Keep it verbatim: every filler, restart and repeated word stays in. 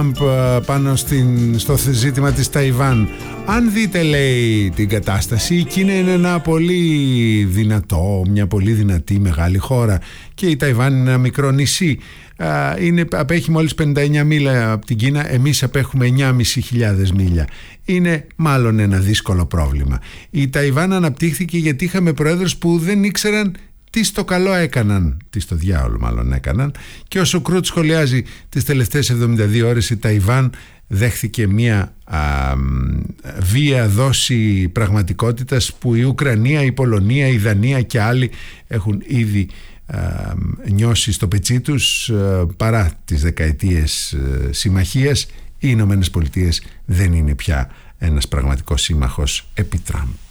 Τραμπ πάνω στην, στο ζήτημα της Ταϊβάν. Αν δείτε, λέει, την κατάσταση, η Κίνα είναι ένα πολύ δυνατό, μια πολύ δυνατή μεγάλη χώρα και η Ταϊβάν είναι ένα μικρό νησί. Είναι, απέχει μόλις πενήντα εννιά μίλια από την Κίνα, εμείς απέχουμε εννιά χιλιάδες πεντακόσιες μίλια. Είναι μάλλον ένα δύσκολο πρόβλημα. Η Ταϊβάν αναπτύχθηκε γιατί είχαμε πρόεδρους που δεν ήξεραν τι στο καλό έκαναν, τι στο διάολο μάλλον έκαναν, και όσο Κρούτ σχολιάζει, τις τελευταίες εβδομήντα δύο ώρες η Ταϊβάν δέχθηκε μια α, βία δόση πραγματικότητας που η Ουκρανία, η Πολωνία, η Δανία και άλλοι έχουν ήδη α, νιώσει στο πετσί τους. Α, παρά τις δεκαετίες α, συμμαχίας, οι Ηνωμένες Πολιτείες δεν είναι πια ένας πραγματικός σύμμαχος επί Τραμπ.